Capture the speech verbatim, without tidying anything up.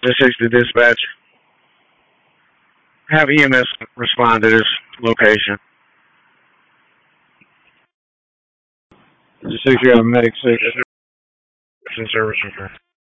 The sixty dispatch. Have E M S respond to this location. The six, you have a medic six. Service return.